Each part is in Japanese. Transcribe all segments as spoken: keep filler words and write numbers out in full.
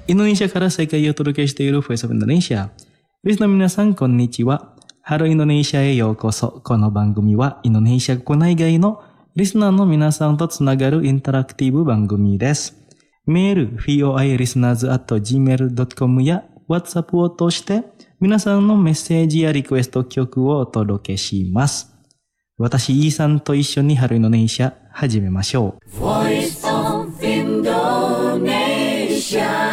インドネシアから世界をお届けしている Voice of Indonesia。リスナーの皆さん、こんにちは。ハローインドネシアへようこそ。この番組はインドネシア国内外のリスナーの皆さんとつながるインタラクティブ番組です。メール、フィーオーアイリスナーズアットジーメールドットコム や WhatsApp を通して皆さんのメッセージやリクエスト曲をお届けします。私、イーさんと一緒にハローインドネシア始めましょう。 Voice of Indonesia。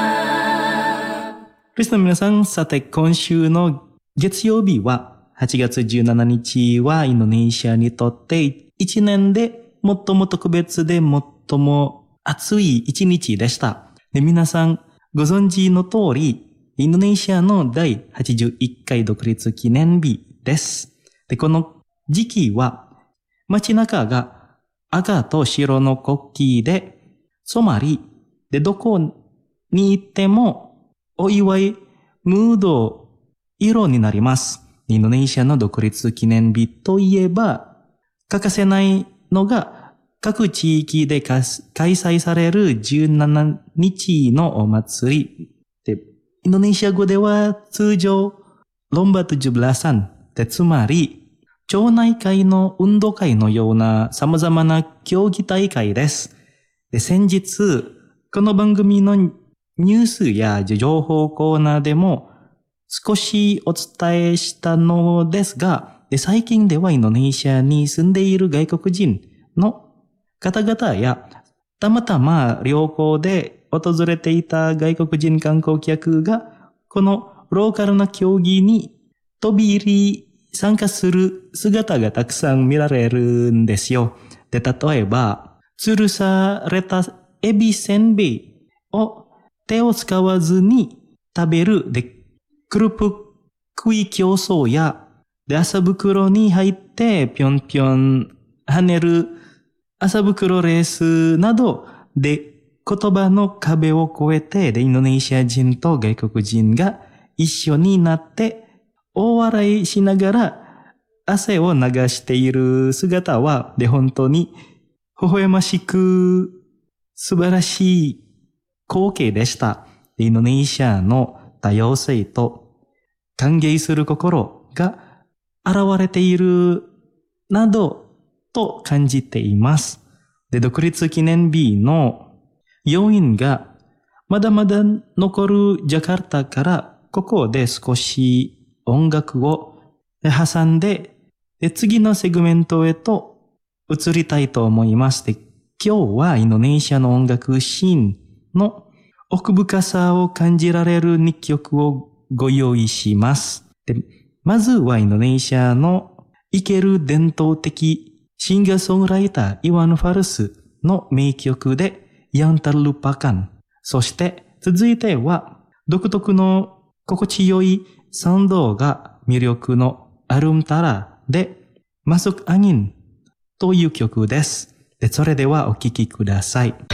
リスナーの皆さん、さて今週の月曜日ははちがつじゅうしちにちはインドネシアにとって一年で最も特別で最も暑い一日でした。で、皆さんご存知の通り、インドネシアのだいはちじゅういっかい独立記念日です。で、この時期は街中が赤と白の国旗で染まり、で、どこに行ってもお祝いムード色になります。インドネシアの独立記念日といえば欠かせないのが各地域で開催されるじゅうしちにちのお祭りで、インドネシア語では通常ロンバトゥジュブラサンで、つまり町内会の運動会のような様々な競技大会です。で、先日この番組のニュースや情報コーナーでも少しお伝えしたのですが、で、最近ではインドネシアに住んでいる外国人の方々や、たまたま旅行で訪れていた外国人観光客が、このローカルな競技に飛び入り参加する姿がたくさん見られるんですよ。で、例えば、吊るされたエビせんべいを手を使わずに食べる、で、くるぷくい競争や、で、麻袋に入ってぴょんぴょん跳ねる麻袋レースなどで、言葉の壁を越えて、で、インドネシア人と外国人が一緒になって大笑いしながら汗を流している姿は、で、本当に微笑ましく素晴らしい光景でした。インドネシアの多様性と歓迎する心が現れているなどと感じています。で、独立記念日の要因がまだまだ残るジャカルタからここで少し音楽を挟んで、で、次のセグメントへと移りたいと思います。で、今日はインドネシアの音楽シーンの奥深さを感じられるにきょくをご用意します。で、まずはインドネシアの生ける伝統的シンガーソングライターイワン・ファルスの名曲でYang Terlupakan。そして続いては独特の心地よいサウンドが魅力のアルムタラでMasuk Anginという曲です。で、それではお聴きください。